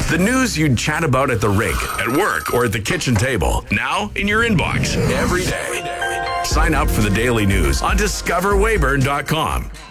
The news you'd chat about at the rink, at work, or at the kitchen table. Now in your inbox every day. Sign up for the daily news on discoverwayburn.com.